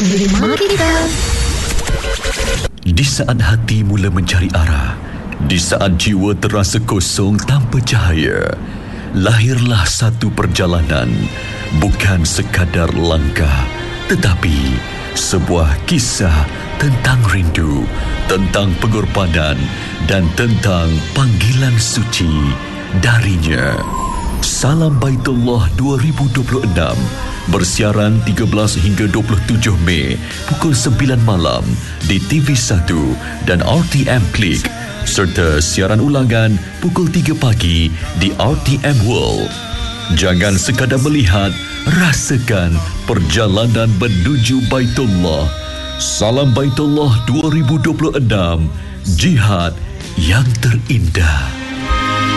5 kita. Di saat hati mula mencari arah, di saat jiwa terasa kosong tanpa cahaya, lahirlah satu perjalanan, bukan sekadar langkah, tetapi sebuah kisah tentang rindu, tentang pengorbanan dan tentang panggilan suci darinya. Salam Baitullah 2026 bersiaran 13 hingga 27 Mei pukul 9 malam di TV1 dan RTM Klik, serta siaran ulangan pukul 3 pagi di RTM World. Jangan sekadar melihat, rasakan perjalanan menuju Baitullah. Salam Baitullah 2026, jihad yang terindah.